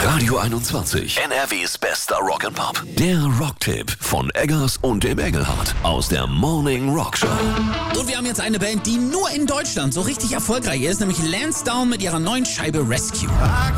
Radio 21, NRWs bester Rock'n'Pop. Der Rocktipp von Eggers und dem Engelhardt aus der Morning Rock Show. Und wir haben jetzt eine Band, die nur in Deutschland so richtig erfolgreich ist, nämlich Lansdowne mit ihrer neuen Scheibe Rescue.